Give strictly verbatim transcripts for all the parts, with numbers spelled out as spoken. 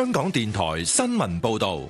香港電台新聞報道。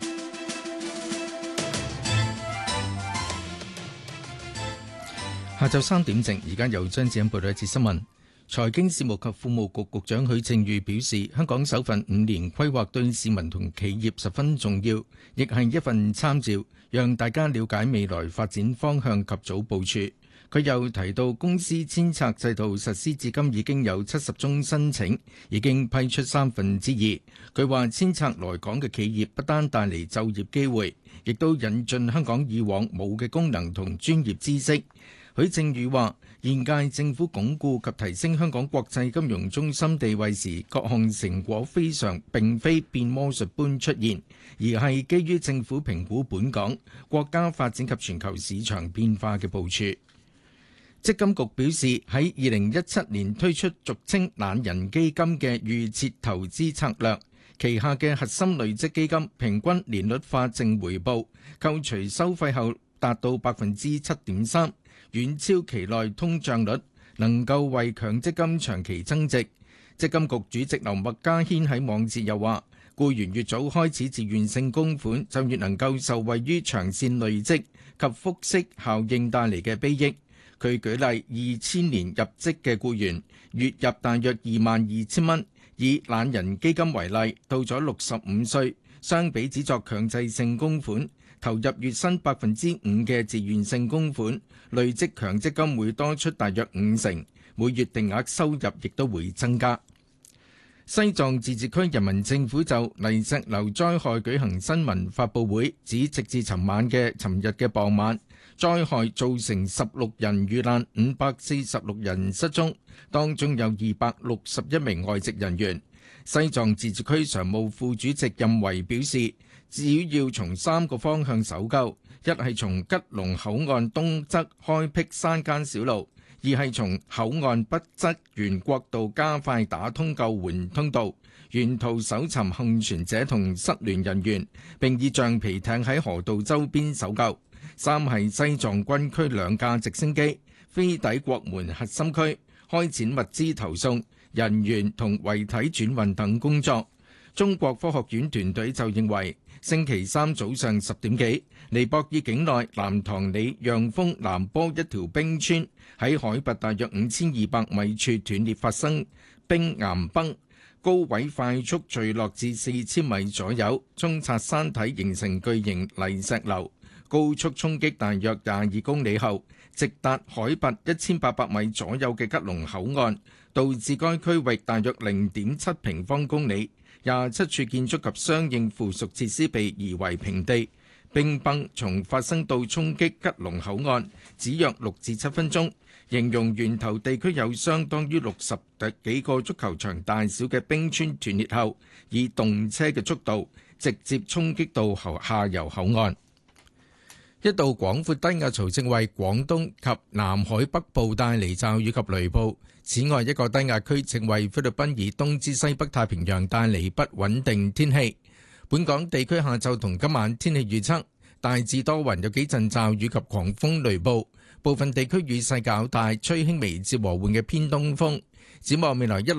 下晝三點正，而家由張子欣報道一節新聞。財經事務及庫務局局長許正宇表示，香港首份五年規劃對市民同企業十分重要，亦係一份參照，讓大家了解未來發展方向及早部署。佢又提到，公司遷冊制度實施至今已經有七十宗申請，已經批出三分之二。佢話遷冊來港嘅企業不單帶嚟就業機會，亦都引進香港以往冇嘅功能同專業知識。許正宇話：現屆政府鞏固及提升香港國際金融中心地位時，各項成果非常並非變魔術般出現，而係基於政府評估本港、國家發展及全球市場變化嘅部署。積金局表示，喺二零一七年推出俗稱懶人基金嘅預設投資策略，旗下嘅核心累積基金平均年率化淨回報扣除收費後達到百分之七點三，遠超期內通脹率，能夠為強積金長期增值。積金局主席劉麥嘉軒喺網誌又話，僱員越早開始自願性供款，就越能夠受惠於長線累積及複息效應帶嚟嘅裨益。佢舉例，二千年入職嘅僱員月入大約二萬二千蚊，以懶人基金為例，到咗六十五歲，相比只作強制性供款，投入月薪百分之五嘅自願性供款，累積強積金會多出大約五成，每月定額收入亦都會增加。西藏自治區人民政府就泥石流災害舉行新聞發佈會，指直至尋晚嘅尋日嘅傍晚，災害造成十六人遇難，五百四十六人失蹤，當中有二百六十一名外籍人員。西藏自治區常務副主席任維表示，主要從三個方向搜救：一係從吉隆口岸東側開闢山間小路，二係從口岸北側沿國道加快打通救援通道，沿途搜尋幸存者同失聯人員，並以橡皮艇喺河道周邊搜救；三係西藏軍區兩架直升機飛抵國門核心區，開展物資投送、人員同遺體轉運等工作。中國科學院團隊就認為，星期三早上十點幾，尼泊爾境內南塘里讓峰南坡一條冰川喺海拔大約五千二百米處斷裂發生冰岩崩，高位快速墜落至四千米左右，沖刷山體形成巨型泥石流，高速衝擊大約廿二公里後，直達海拔一千八百米左右嘅吉隆口岸，導致該區域大約零點七平方公里，廿七處建築及相應附屬設施被夷為平地。冰崩從發生到衝擊吉隆口岸只約六至七分鐘，形容源頭地區有相當於六十幾個足球場大小嘅冰川斷裂後，以動車嘅速度直接衝擊到下游口岸。一道廣闊低壓槽正為廣東及南海北部帶嚟驟雨及雷暴。此外，一個低壓區正為菲律賓以東至西北太平洋帶嚟不穩定天氣。本港地區下晝同今晚天氣預測，大致多雲，有幾陣驟雨及狂風雷暴，部分地區雨勢較大，吹輕微至和緩嘅偏東風。展望未來一